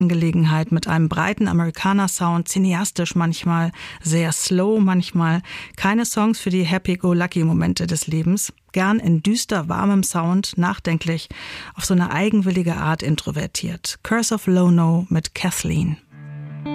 Angelegenheit mit einem breiten Amerikaner-Sound, cineastisch manchmal, sehr slow manchmal. Keine Songs für die Happy-Go-Lucky-Momente des Lebens. Gern in düster, warmem Sound, nachdenklich, auf so eine eigenwillige Art introvertiert. Curse of Lono mit Kathleen.